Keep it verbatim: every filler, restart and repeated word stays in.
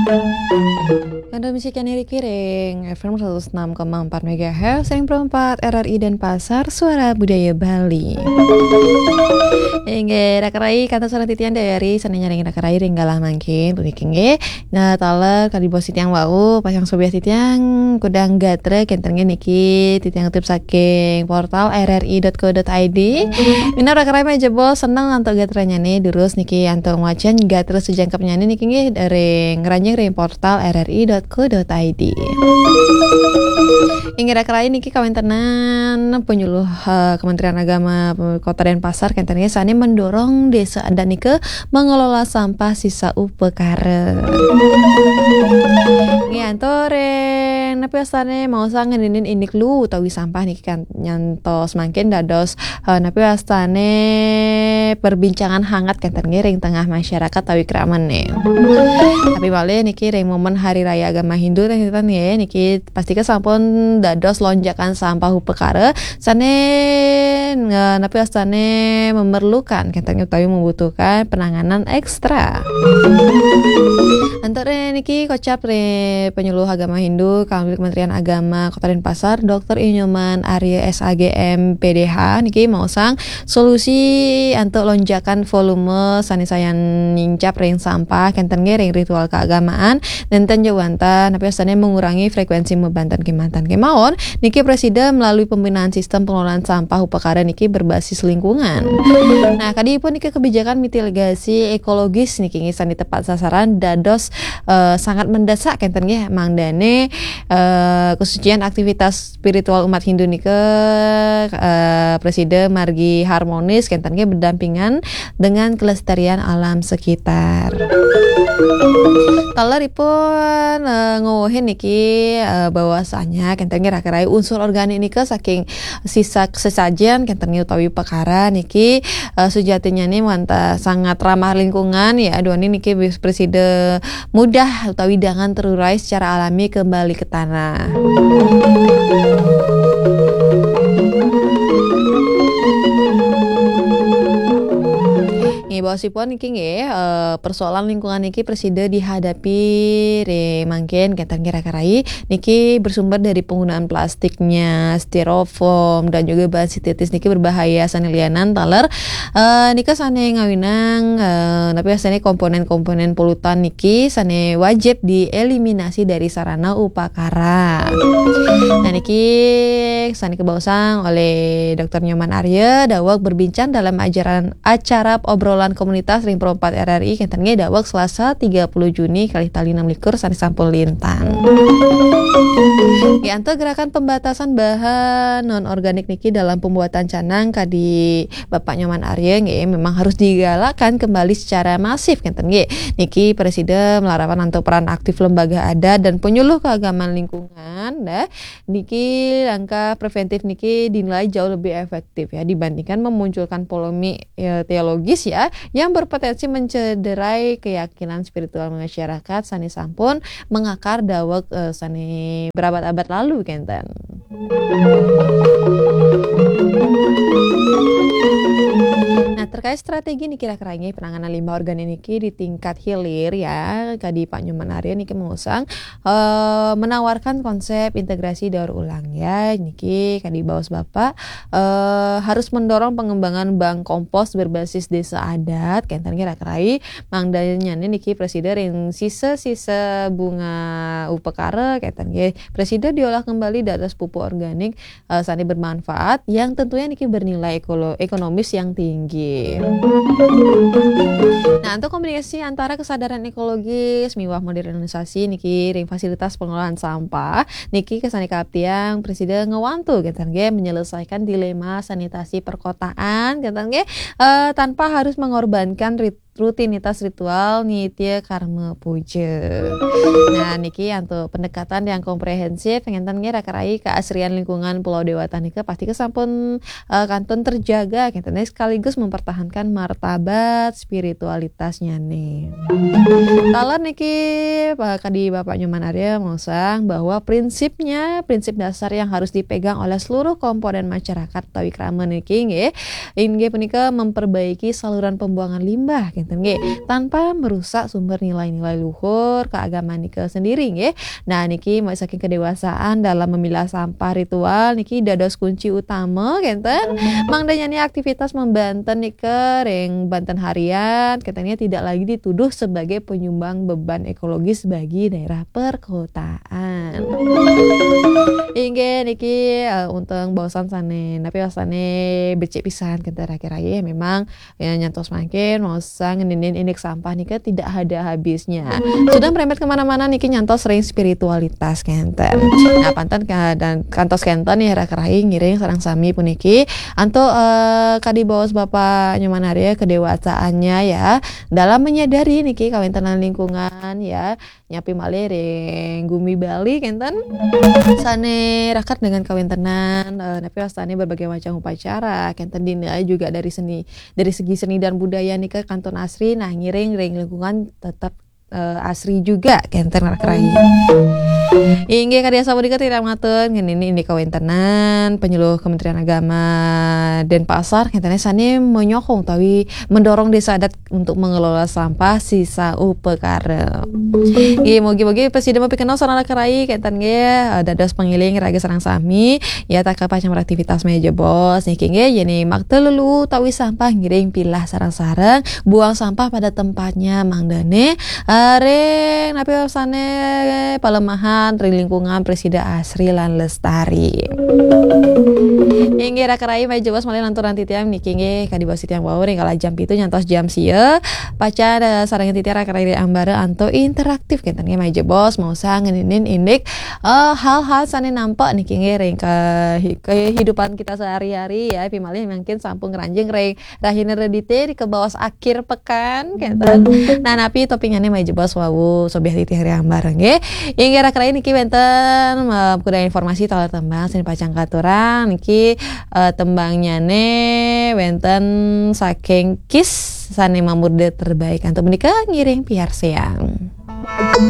Anda musikan Eri Kiring, F M seratus enam koma empat MHz, sering perempat R R I dan Pasar, Suara Budaya Bali. Hingga rakarai kata salah titian dari sananya ring rakarai ringgalah mangkin bulikingge nah taler kali bos titiang wau pasang sobiah titiang kudang gatre kenternya niki titiang tip saking portal r r i dot co dot i d. Mina rakarai mah jebol seneng antuk gatrenya nih terus niki antuk wacan gatre sejangkapnya nih niki nge ring ngeranjing ring portal r r i dot co dot i d. Hingga rakarai niki kawan tenan penyuluh uh, Kementerian Agama Kota Denpasar kenternya sani mendorong desa adat nike mengelola sampah sisa upekare. Ngiantoren napi astane mau sang ngendinin inik lu utawi sampah niki kan nyantos makin dados uh, napi astane perbincangan hangat kenten ring tengah masyarakat tawi kraman nih. Tapi balik niki ring momen hari raya agama Hindu teh ya niki pasti ke sampun dados lonjakan sampah upekare sane uh, napi astane memerlukan kentangnya utawi membutuhkan penanganan ekstra. Antara niki kocap re penyuluh agama Hindu Kanwil Kementerian Agama Kota Denpasar Dokter Inyoman Arya S A G M P D H niki mau sang solusi untuk lonjakan volume sanisayan nincap ring sampah kentangnya ring ritual keagamaan dan tanjawantan tapi asalnya mengurangi frekuensi mebantan kematan kemauan niki presiden melalui pembinaan sistem pengelolaan sampah upekare niki berbasis lingkungan. Nah, kadi pun niki kebijakan mitigasi ekologis niki ngisan di tepat sasaran dados uh, sangat mendesak kenten nggih mangdane uh, kesucian aktivitas spiritual umat Hindu niki uh, presiden margi harmonis kenten nggih berdampingan dengan kelestarian alam sekitar. Talaripun uh, ngowohin niki uh, bahwasanya kenten nggih rakarai unsur organik niki saking sisa sesajen kenten nggih utawi perkara niki uh, sejatinya nih mantap sangat ramah lingkungan ya aduh ini niki presiden mudah utawi dengan terurai secara alami kembali ke tanah. Bawasipun niki nggih uh, persoalan lingkungan niki presiden dihadapi re mangken kenten kira-kirai niki bersumber dari penggunaan plastiknya, styrofoam dan juga bahan sintetis niki berbahaya sanelianan taler uh, nika sane ngawinang uh, tapi asane komponen-komponen polutan niki sane wajib dieliminasi dari sarana upakara. Nah niki sane kebausang oleh Dokter Nyoman Arya dawak berbincang dalam ajaran acara obrolan komunitas ring perempat R R I kenten nge dawak Selasa tiga puluh Juni kali tali enam likur sani sampul lintang. Yanto gerakan pembatasan bahan non organik niki dalam pembuatan canang kadi Bapak Nyoman Arya nge memang harus digalakkan kembali secara masif kenten nge niki presiden melarapkan untuk peran aktif lembaga adat dan penyuluh keagamaan lingkungan dah niki langkah preventif niki dinilai jauh lebih efektif ya dibandingkan memunculkan polemik ya, teologis ya yang berpotensi mencederai keyakinan spiritual masyarakat sani sampun mengakar dawak uh, sani berabad-abad lalu kenten. Nah terkait strategi nih kira-kira ini penanganan limbah organik niki di tingkat hilir ya kadi Pak Nyoman Arya niki mengusang uh, menawarkan konsep integrasi daur ulang ya niki kadi bawas Bapak uh, harus mendorong pengembangan bank kompos berbasis desa adat kenten kira-kira mangdanya niki presiden yang sisa-sisa bunga upekare kenten nggih presiden diolah kembali dados pupuk organik uh, sani bermanfaat yang tentunya niki bernilai ekolo- ekonomis yang tinggi. Nah, untuk komunikasi antara kesadaran ekologis miwah modernisasi niki ring fasilitas pengelolaan sampah niki kesani kaptiang presiden ngewantu kenten ge menyelesaikan dilema sanitasi perkotaan kenten ge uh, tanpa harus mengorbankan rit- rutinitas ritual nitya karma puja. Nah niki untuk pendekatan yang komprehensif ngenten nge rakarai keasrian lingkungan Pulau Dewata niki pasti kesampun uh, kantun terjaga ngenten sekaligus mempertahankan martabat spiritualitasnya nih. Talan niki Pak Kadi Bapak Nyoman Arya mengusang bahwa prinsipnya prinsip dasar yang harus dipegang oleh seluruh komponen masyarakat tawi krama niki nggih inggih punika memperbaiki saluran pembuangan limbah kinten ge tanpa merusak sumber nilai-nilai luhur keagamaan nike sendiri nggih. Nah niki mau saking kedewasaan dalam memilah sampah ritual niki dados kunci utama kinten mangdanya nih aktivitas membanten nike ring banten harian katanya tidak lagi dituduh sebagai penyumbang beban ekologis bagi daerah perkotaan. Inge niki uh, untung bosan sane tapi wasane becek pisan kinten akhir-akhir ya memang ya nyantos makin mosang ngenin indeks sampah niki tidak ada habisnya. Sudah merembet kemana-mana niki nyantos sering spiritualitas kinten. Nah pantan dan kantos kinten nih akhir-akhir ngiring sareng sami puniki anto uh, kadi bos Bapak Nyoman Arya kedewasaannya ya dalam menyadari niki kawentenan lingkungan ya nyapi malih ring gumi Bali kinten sane rakat dengan kawentenan uh, tapi rasanya berbagai macam upacara kinten dina juga dari seni dari segi seni dan budaya nih ke kanton asri nah ngiring ring lingkungan tetap uh, asri juga kinten rai. Inge karya sabodika tidak mengatur ini ini kawentenan penyuluh Kementerian Agama Denpasar kentene sane menyokong tawi mendorong desa adat untuk mengelola sampah sisa upekare. Ieu mugi-mugi presiden pikenal sarana kerai kenten ge dados pangiling raga sareng sami ya tak kapacang beraktivitas meja bos niki ge yen mak lelu tawi sampah ngiring pilah sareng-sareng buang sampah pada tempatnya mangdane areng napi sane palemahan ring lingkungan presida asri lan lestari. Inge rakerai mai jebos malih lanturan titiam niki ge kadi bos titiam wau ring kala jam pitu nyantos jam sieu paca sareng titiam rakerai ambare anto interaktif kenten ge mai jebos mau sa ngeuninin indik uh, hal-hal sane nampak niki ge ring ke kehidupan kita sehari-hari ya pimalih mungkin sampung ranjing ring rahina redite di ke bawas akhir pekan kenten. Nah napi topingannya mai jebos wau sobiah titiam ring ambare ge inge rakerai niki benten uh, kuda informasi talar tembang sini pacang katuran niki uh, tembangnya ne benten saking kis sane mamurde terbaik untuk menikah ngiring piar siang.